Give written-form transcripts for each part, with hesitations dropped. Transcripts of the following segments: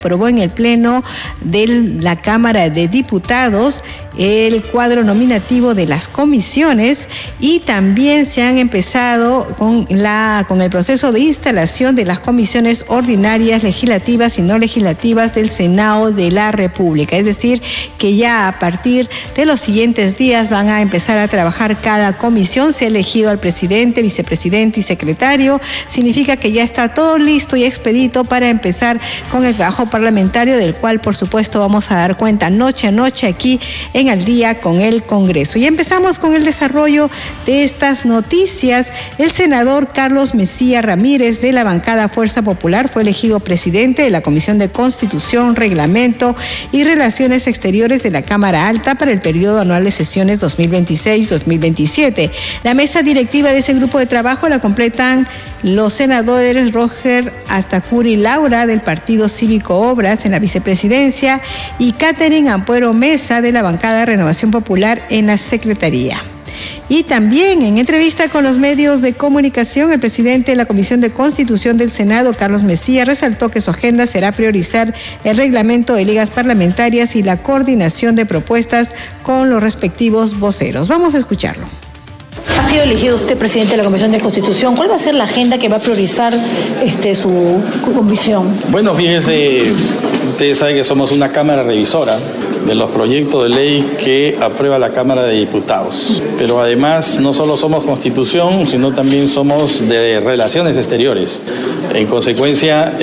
Aprobó en el Pleno de la Cámara de Diputados el cuadro nominativo de las comisiones y también se han empezado con el proceso de instalación de las comisiones ordinarias, legislativas y no legislativas del Senado de la República. Es decir, que ya a partir de los siguientes días van a empezar a trabajar cada comisión. Se ha elegido al presidente, vicepresidente y secretario. Significa que ya está todo listo y expedito para empezar con el trabajo parlamentario, del cual por supuesto vamos a dar cuenta noche a noche aquí en Al Día con el Congreso. Y empezamos con el desarrollo de estas noticias. El senador Carlos Messía Ramírez de la bancada Fuerza Popular fue elegido presidente de la Comisión de Constitución, Reglamento y Relaciones Exteriores de la Cámara Alta para el periodo anual de sesiones 2026-2027. La mesa directiva de ese grupo de trabajo la completan los senadores Roger Astacuri Laura del Partido Cívico Obras en la vicepresidencia y Catherine Ampuero Mesa de la bancada Renovación Popular en la secretaría. Y también en entrevista con los medios de comunicación, el presidente de la Comisión de Constitución del Senado, Carlos Messía, resaltó que su agenda será priorizar el reglamento de ligas parlamentarias y la coordinación de propuestas con los respectivos voceros. Vamos a escucharlo. Ha sido elegido usted presidente de la Comisión de Constitución. ¿Cuál va a ser la agenda que va a priorizar su comisión? Bueno, fíjese, ustedes saben que somos una Cámara revisora de los proyectos de ley que aprueba la Cámara de Diputados. Pero además no solo somos Constitución, sino también somos de Relaciones Exteriores. En consecuencia,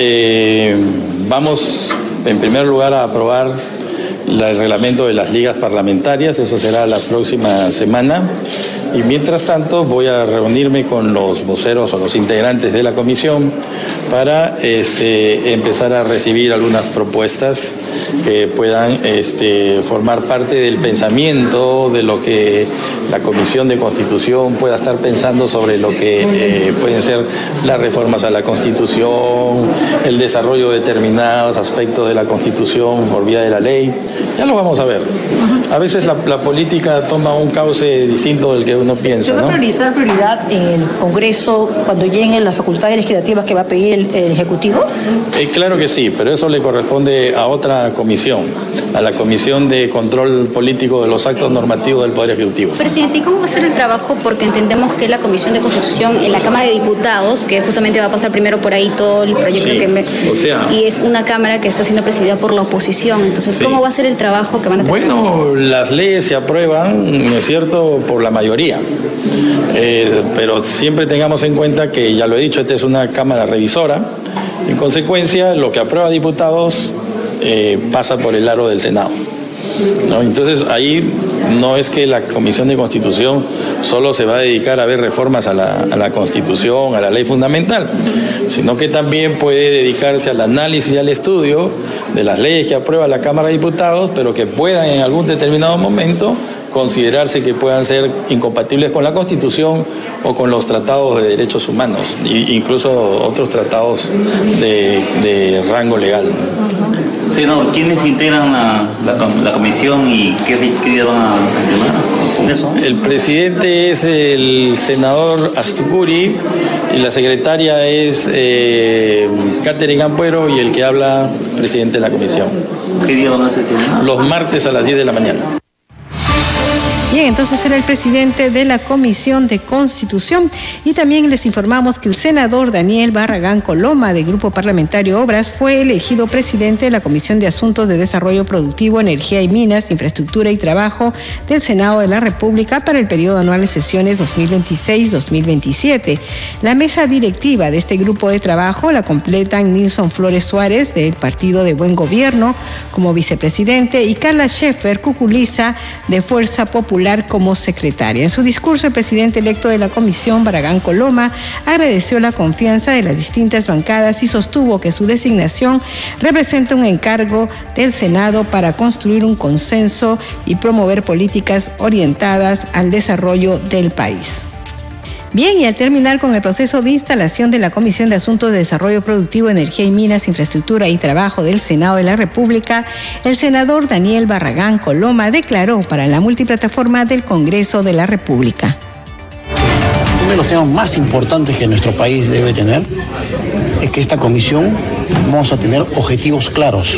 vamos en primer lugar a aprobar el reglamento de las ligas parlamentarias. Eso será la próxima semana. Y mientras tanto voy a reunirme con los voceros o los integrantes de la comisión para empezar a recibir algunas propuestas que puedan formar parte del pensamiento de lo que la Comisión de Constitución pueda estar pensando sobre lo que pueden ser las reformas a la Constitución, el desarrollo de determinados aspectos de la Constitución por vía de la ley. Ya lo vamos a ver. A veces la política toma un cauce distinto del que uno piensa, ¿no? ¿Se va a priorizar prioridad en el Congreso cuando lleguen las facultades legislativas que va a pedir el Ejecutivo? Claro que sí, pero eso le corresponde a otra comisión, a la Comisión de Control Político de los Actos Normativos del Poder Ejecutivo. Presidente, ¿y cómo va a ser el trabajo? Porque entendemos que la Comisión de Constitución en la Cámara de Diputados, que justamente va a pasar primero por ahí todo el proyecto y es una Cámara que está siendo presidida por la oposición. Entonces, ¿cómo va a ser el trabajo que van a tener? Bueno, las leyes se aprueban, ¿no es cierto?, por la mayoría. Pero siempre tengamos en cuenta que, ya lo he dicho, esta es una Cámara revisora. En consecuencia, lo que aprueba diputados pasa por el aro del Senado, ¿no? Entonces, ahí no es que la Comisión de Constitución solo se va a dedicar a ver reformas a la Constitución, a la ley fundamental, sino que también puede dedicarse al análisis y al estudio de las leyes que aprueba la Cámara de Diputados, pero que puedan en algún determinado momento considerarse que puedan ser incompatibles con la Constitución o con los tratados de derechos humanos, incluso otros tratados de rango legal. Senador, ¿quiénes integran la comisión y qué día van a sesionar? El presidente es el senador Astacuri y la secretaria es Catherine Ampuero y el que habla, presidente de la comisión. ¿Qué día van a sesionar? Los martes a las 10 de la mañana. Bien, entonces era el presidente de la Comisión de Constitución. Y también les informamos que el senador Daniel Barragán Coloma, del Grupo Parlamentario Obras, fue elegido presidente de la Comisión de Asuntos de Desarrollo Productivo, Energía y Minas, Infraestructura y Trabajo del Senado de la República para el periodo anual de sesiones 2026-2027. La mesa directiva de este grupo de trabajo la completan Nilson Flores Suárez, del Partido de Buen Gobierno, como vicepresidente, y Carla Scheffer Cuculiza, de Fuerza Popular, como secretaria. En su discurso, el presidente electo de la comisión, Barragán Coloma, agradeció la confianza de las distintas bancadas y sostuvo que su designación representa un encargo del Senado para construir un consenso y promover políticas orientadas al desarrollo del país. Bien, y al terminar con el proceso de instalación de la Comisión de Asuntos de Desarrollo Productivo, Energía y Minas, Infraestructura y Trabajo del Senado de la República, el senador Daniel Barragán Coloma declaró para la multiplataforma del Congreso de la República. Uno de los temas más importantes que nuestro país debe tener es que esta comisión vamos a tener objetivos claros.